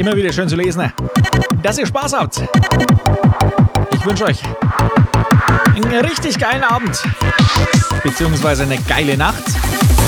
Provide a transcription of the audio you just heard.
Immer wieder schön zu lesen, dass ihr Spaß habt. Ich wünsche euch einen richtig geilen Abend, beziehungsweise eine geile Nacht.